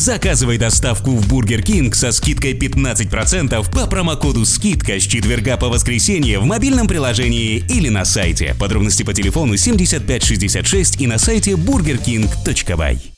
Заказывай доставку в Burger King со скидкой 15% по промокоду «Скидка» с четверга по воскресенье в мобильном приложении или на сайте. Подробности по телефону 7566 и на сайте burgerking.by.